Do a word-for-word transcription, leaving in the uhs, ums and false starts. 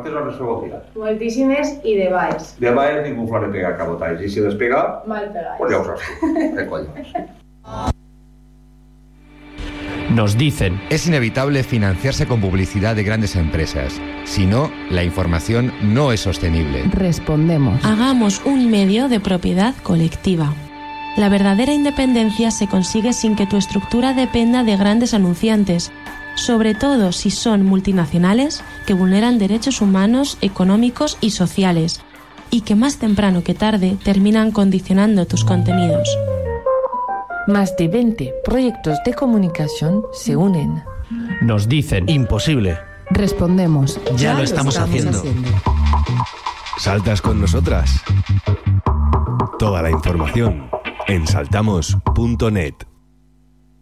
Quantes hores feu al dia? Moltíssimes i de baix. De baix ningú fa de pegar cabotalls, i si despega, mal pegats. Pues ya ho saps tu. ¿Qué collons? Nos dicen. Es inevitable financiarse con publicidad de grandes empresas. Si no, la información no es sostenible. Respondemos. Hagamos un medio de propiedad colectiva. La verdadera independencia se consigue sin que tu estructura dependa de grandes anunciantes, sobre todo si son multinacionales que vulneran derechos humanos, económicos y sociales, y que más temprano que tarde terminan condicionando tus contenidos. Más de veinte proyectos de comunicación se unen. Nos dicen. Imposible. Respondemos. Ya, ya lo estamos, estamos haciendo. haciendo. ¿Saltas con nosotras? Toda la información en saltamos punto net.